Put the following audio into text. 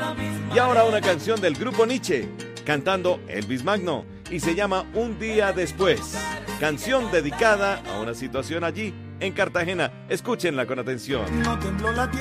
Y ahora una canción del grupo Nietzsche, cantando Elvis Magno, y se llama Un día después. Canción dedicada a una situación allí en Cartagena. Escúchenla con atención. No tembló la tierra.